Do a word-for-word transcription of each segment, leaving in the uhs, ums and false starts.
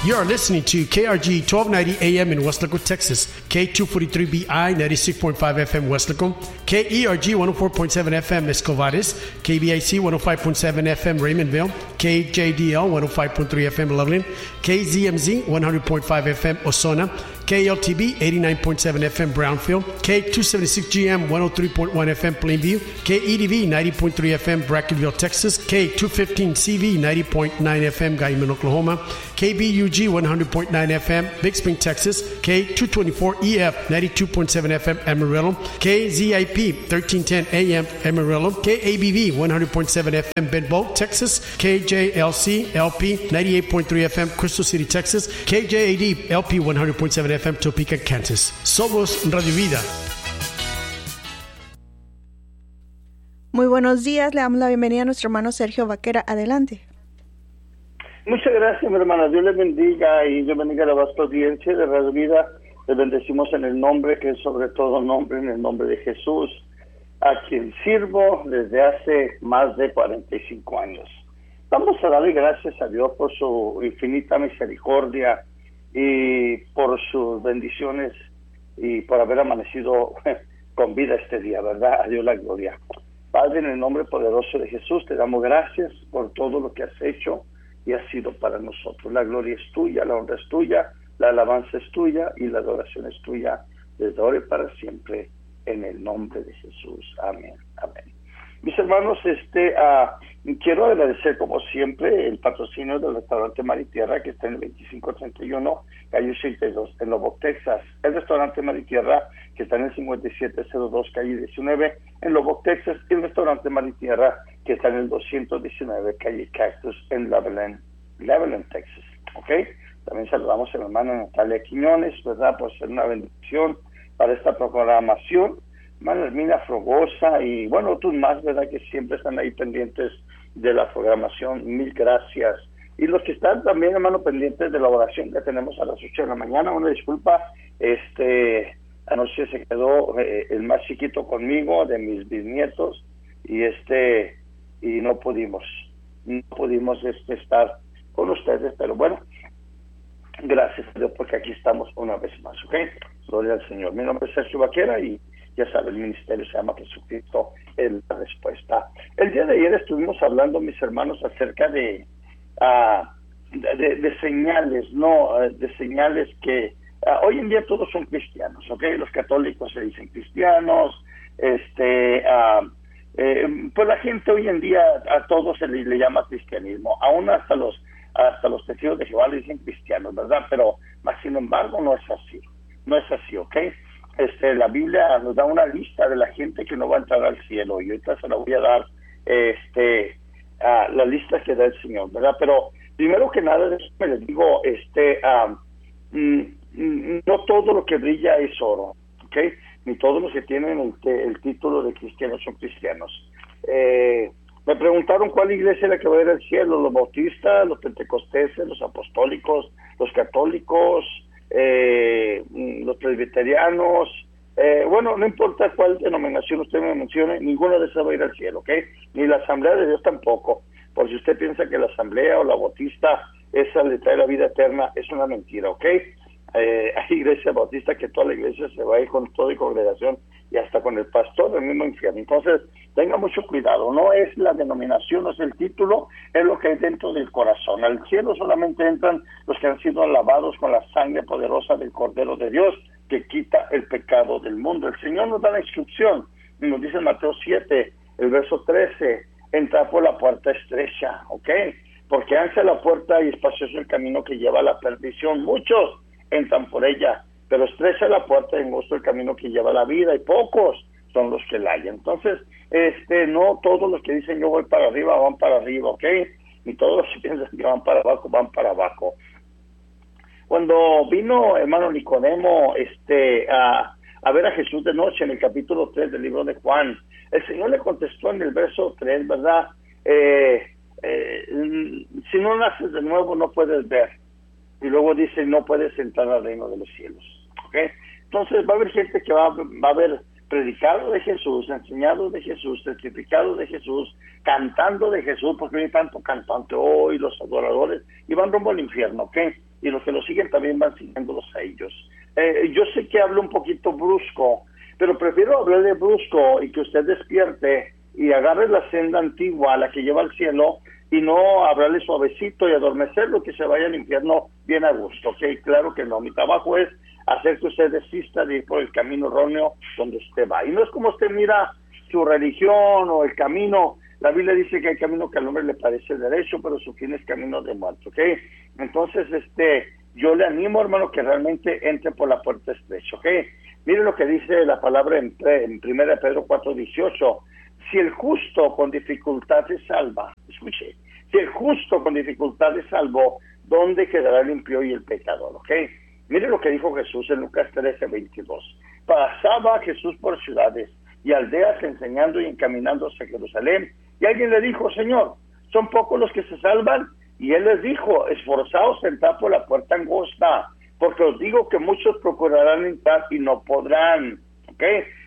You are listening to K R G twelve ninety A M in Weslaco, Texas, K two forty-three B I ninety-six point five F M Weslaco, K E R G one oh four point seven F M Escovares, K B I C one oh five point seven F M Raymondville, K J D L one oh five point three F M Loveland, K Z M Z one hundred point five F M Ozona, K L T B eighty-nine point seven F M Brownfield, K two seventy-six G M one oh three point one F M Plainview, K E D V ninety point three F M Brackenville, Texas, K two fifteen C V ninety point nine F M Guyman, Oklahoma, K B U G one hundred point nine F M Big Spring, Texas, K two twenty-four E F ninety-two point seven F M Amarillo, K Z I P thirteen ten A M Amarillo, K A B V one hundred point seven F M Benbow, Texas, K J L C L P ninety-eight point three F M Crystal City, Texas, K J A D L P one hundred point seven F M Topeka, Kansas. Somos Radio Vida. Muy buenos días, le damos la bienvenida a nuestro hermano Sergio Vaquera. Adelante. Muchas gracias, mi hermana. Dios le bendiga y Dios bendiga a la vasta audiencia de Radio Vida. Le bendecimos en el nombre que es sobre todo nombre, en el nombre de Jesús, a quien sirvo desde hace más de cuarenta y cinco años. Vamos a darle gracias a Dios por su infinita misericordia y por sus bendiciones y por haber amanecido con vida este día, ¿verdad? A Dios la gloria. Padre, en el nombre poderoso de Jesús, te damos gracias por todo lo que has hecho y has sido para nosotros. La gloria es tuya, la honra es tuya, la alabanza es tuya y la adoración es tuya desde ahora y para siempre, en el nombre de Jesús. Amén, amén. Mis hermanos, este, uh, quiero agradecer como siempre el patrocinio del restaurante Mar y Tierra, que está en el veinticinco treinta y uno, calle ochenta y dos, en Lubbock, Texas. El restaurante Mar y Tierra, que está en el cincuenta y siete cero dos, calle diecinueve, en Lubbock, Texas. Y el restaurante Mar y Tierra, que está en el doscientos diecinueve, calle Cactus, en Loveland, Loveland, Texas. ¿Ok? También saludamos a la hermana Natalia Quiñones, ¿verdad?, por ser una bendición para esta programación. Hermana Hermina Frogosa y bueno, otros más, ¿verdad?, que siempre están ahí pendientes de la programación. Mil gracias. Y los que están también, hermano, pendientes de la oración que tenemos a las ocho de la mañana, una disculpa, este, anoche se quedó eh, el más chiquito conmigo, de mis bisnietos, y este, y no pudimos, no pudimos este, estar con ustedes, pero bueno, gracias a Dios porque aquí estamos una vez más, ¿ok? Gloria al Señor. Mi nombre es Sergio Vaquera y ya sabe, el ministerio se llama Jesucristo es la respuesta. El día de ayer estuvimos hablando, mis hermanos, acerca de, uh, de, de señales, ¿no? Uh, de señales que uh, hoy en día todos son cristianos, ¿ok? Los católicos se dicen cristianos, este, uh, eh, pues la gente hoy en día a todos se le, le llama cristianismo, aún hasta los hasta los testigos de Jehová le dicen cristianos, ¿verdad? Pero, más sin embargo, no es así, no es así, ¿ok? Este, la Biblia nos da una lista de la gente que no va a entrar al cielo y ahorita se la voy a dar, este, a la lista que da el Señor, ¿verdad? Pero primero que nada, me les digo, este, um, mm, no todo lo que brilla es oro, ¿ok? Ni todos los que tienen el, el título de cristianos son cristianos. Eh, me preguntaron cuál iglesia es la que va a ir al cielo, los bautistas, los pentecosteses, los apostólicos, los católicos, Eh, los presbiterianos, eh, bueno, no importa cuál denominación usted me mencione, ninguno de esas va a ir al cielo, ¿ok? Ni la Asamblea de Dios tampoco, por si usted piensa que la Asamblea o la Bautista esa le trae la vida eterna, es una mentira, ¿ok? Eh, hay iglesia bautista que toda la iglesia se va a ir con toda y congregación y hasta con el pastor del mismo infierno. Entonces, tenga mucho cuidado, no es la denominación, no es el título, es lo que hay dentro del corazón. Al cielo solamente entran los que han sido lavados con la sangre poderosa del Cordero de Dios, que quita el pecado del mundo. El Señor nos da la instrucción, nos dice en Mateo siete, el verso trece, entra por la puerta estrecha, ¿ok? Porque ancha la puerta y espacioso el camino que lleva a la perdición. Muchos entran por ella, pero estrecha la puerta y angosto el camino que lleva a la vida, y pocos son los que la hallan. Entonces, este, no todos los que dicen yo voy para arriba van para arriba, ¿ok? Ni todos los que piensan que van para abajo van para abajo. Cuando vino hermano Nicodemo este, a, a ver a Jesús de noche en el capítulo tres del libro de Juan, el Señor le contestó en el verso tres, ¿verdad? Eh, eh, si no naces de nuevo no puedes ver. Y luego dice, no puedes entrar al reino de los cielos. ¿Okay? Entonces va a haber gente que va, va a haber predicado de Jesús, enseñado de Jesús, testificado de Jesús, cantando de Jesús, porque hay tanto cantante hoy, los adoradores, y van rumbo al infierno, ¿ok? y los que lo siguen también van siguiéndolos a ellos. Eh, yo sé que hablo un poquito brusco, pero prefiero hablarle brusco y que usted despierte y agarre la senda antigua, la que lleva al cielo, y no hablarle suavecito y adormecerlo, que se vaya al infierno bien a gusto, ¿ok? Claro que no. Mi trabajo es hacer que usted desista de ir por el camino erróneo donde usted va. Y no es como usted mira su religión o el camino. La Biblia dice que hay camino que al hombre le parece derecho, pero su fin es camino de muerte, ¿ok? Entonces, este, yo le animo, hermano, que realmente entre por la puerta estrecha, ¿ok? Mire lo que dice la palabra en, en primera de Pedro cuatro dieciocho. Si el justo con dificultad es salva, escuche, si el justo con dificultad es salvo, ¿dónde quedará el impío y el pecador? ¿Ok? Mire lo que dijo Jesús en Lucas trece veintidós. Pasaba Jesús por ciudades y aldeas enseñando y encaminándose a Jerusalén, y alguien le dijo, Señor, ¿son pocos los que se salvan? Y él les dijo, esforzaos a entrar por la puerta angosta, porque os digo que muchos procurarán entrar y no podrán. ¿Ok?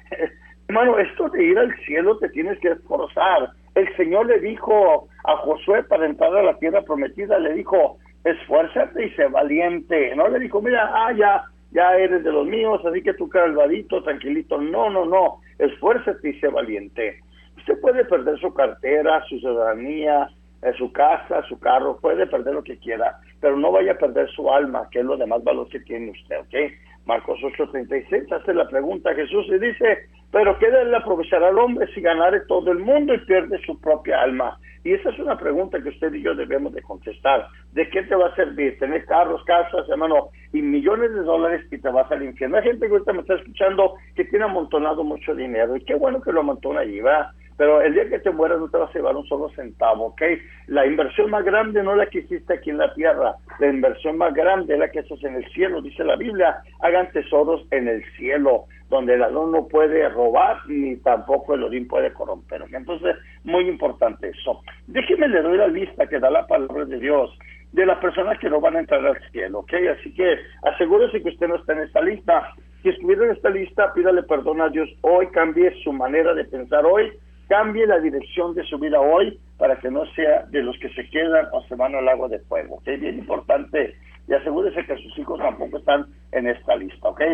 Hermano, esto de ir al cielo te tienes que esforzar. El Señor le dijo a Josué para entrar a la tierra prometida, le dijo, esfuérzate y sé valiente. No le dijo, mira, ah, ya, ya eres de los míos, así que tú calvadito, tranquilito. No, no, no, esfuérzate y sé valiente. Usted puede perder su cartera, su ciudadanía, eh, su casa, su carro, puede perder lo que quiera, pero no vaya a perder su alma, que es lo de más valor que tiene usted, ¿ok? Marcos ocho treinta y seis hace la pregunta a Jesús y dice, pero ¿qué le aprovechará al hombre si ganare todo el mundo y pierde su propia alma? Y esa es una pregunta que usted y yo debemos de contestar. ¿De qué te va a servir? Tener carros, casas, hermano, y millones de dólares y te vas al infierno. Hay gente que ahorita me está escuchando que tiene amontonado mucho dinero y qué bueno que lo amontona allí, ¿va? Pero el día que te mueras no te vas a llevar un solo centavo, ¿ok? La inversión más grande no es la que hiciste aquí en la tierra. La inversión más grande es la que haces en el cielo. Dice la Biblia, hagan tesoros en el cielo, donde el ladrón no puede robar ni tampoco el orín puede corromper. Entonces, muy importante eso. Déjeme le doy la lista que da la palabra de Dios de las personas que no van a entrar al cielo, ¿ok? Así que asegúrese que usted no está en esta lista. Si estuviera en esta lista, pídale perdón a Dios hoy, cambie su manera de pensar hoy, cambie la dirección de su vida hoy para que no sea de los que se quedan o se van al lago de fuego, ¿ok? Bien importante. Y asegúrese que sus hijos tampoco están en esta lista, ¿ok?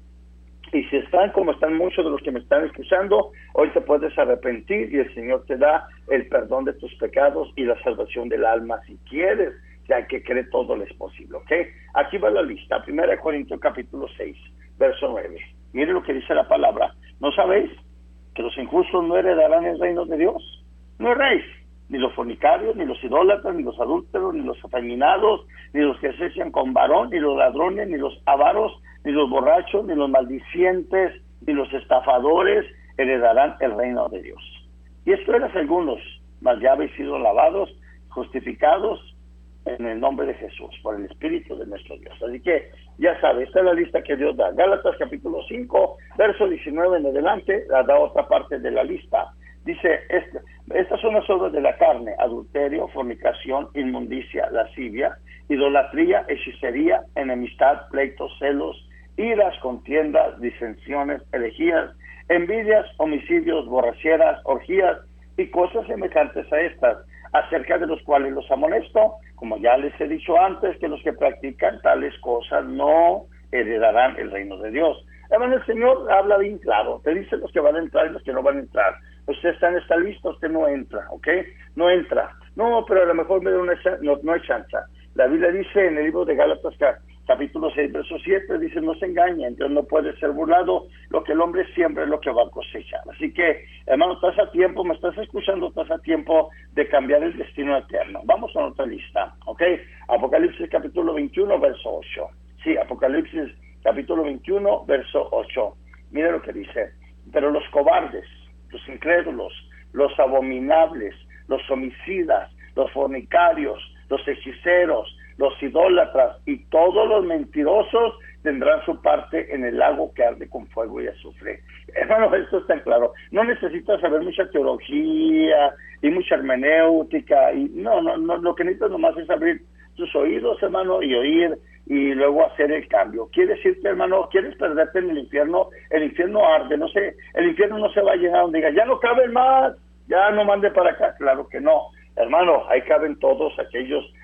Y si están como están muchos de los que me están escuchando, hoy te puedes arrepentir y el Señor te da el perdón de tus pecados y la salvación del alma si quieres, ya que cree todo lo es posible, ¿ok? Aquí va la lista. Primera de Corintios capítulo seis, verso nueve. Mire lo que dice la palabra. ¿No sabéis que los injustos no heredarán el reino de Dios? No erréis, ni los fornicarios, ni los idólatras, ni los adúlteros, ni los afeminados, ni los que asesinan con varón, ni los ladrones, ni los avaros, ni los borrachos, ni los maldicientes, ni los estafadores heredarán el reino de Dios. Y esto eran algunos, mas ya habéis sido lavados, justificados en el nombre de Jesús, por el Espíritu de nuestro Dios. Así que, ya sabe, esta es la lista que Dios da. Gálatas capítulo cinco, verso diecinueve en adelante, la da otra parte de la lista. Dice, este, estas son las obras de la carne: adulterio, fornicación, inmundicia, lascivia, idolatría, hechicería, enemistad, pleitos, celos, iras, contiendas, disensiones, herejías, envidias, homicidios, borracheras, orgías y cosas semejantes a estas, acerca de los cuales los amonesto, como ya les he dicho antes, que los que practican tales cosas no heredarán el reino de Dios. Hermano, el Señor habla bien claro, te dice los que van a entrar y los que no van a entrar. Usted está en esta lista, usted no entra, ¿ok? No entra. No, pero a lo mejor me da una, no, no hay chance. La Biblia dice en el libro de Gálatas capítulo seis, verso siete, dice, no se engañen, Dios no puede ser burlado, lo que el hombre siembra es lo que va a cosechar. Así que, hermano, estás a tiempo, me estás escuchando, estás a tiempo de cambiar el destino eterno. Vamos a otra lista, ¿ok? Apocalipsis capítulo veintiuno, verso ocho. Sí, Apocalipsis capítulo veintiuno, verso ocho. Mira lo que dice, pero los cobardes, los incrédulos, los abominables, los homicidas, los fornicarios, los hechiceros, los idólatras y todos los mentirosos tendrán su parte en el lago que arde con fuego y azufre. Hermano, esto está claro. No necesitas saber mucha teología y mucha hermenéutica. Y no, no, no, lo que necesitas nomás es abrir tus oídos, hermano, y oír y luego hacer el cambio. Quiere decirte, hermano, ¿quieres perderte en el infierno? El infierno arde, no sé, el infierno no se va a llenar donde diga, ya no caben más, ya no mande para acá. Claro que no. Hermano, ahí caben todos aquellos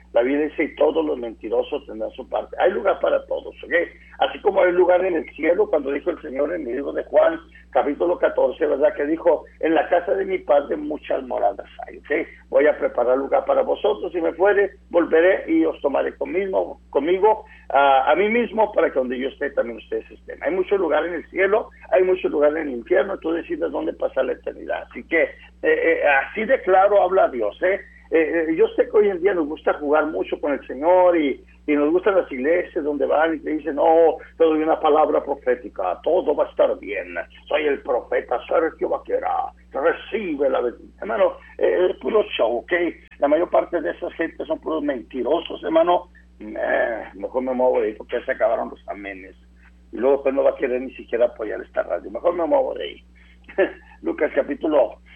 La Biblia dice, y todos los mentirosos tendrán su parte. Hay lugar para todos, ¿ok? Así como hay lugar en el cielo, cuando dijo el Señor en el libro de Juan, capítulo catorce, ¿verdad? Que dijo, en la casa de mi Padre muchas moradas hay, ¿ok? Voy a preparar lugar para vosotros, si me fuere, volveré y os tomaré conmigo, conmigo a, a mí mismo, para que donde yo esté, también ustedes estén. Hay mucho lugar en el cielo, hay mucho lugar en el infierno, tú decides dónde pasar la eternidad. Así que, eh, eh, así de claro habla Dios, ¿eh? Eh, yo sé que hoy en día nos gusta jugar mucho con el Señor y, y nos gustan las iglesias donde van y te dicen, no, te doy una palabra profética, todo va a estar bien, soy el profeta Sergio Vaquera, recibe la bendición. Hermano, eh, es puro show, ¿ok? La mayor parte de esas gentes son puros mentirosos, hermano. Eh, mejor me muevo de ahí porque se acabaron los amenes. Y luego pues no va a querer ni siquiera apoyar esta radio. Mejor me muevo de ahí. Lucas capítulo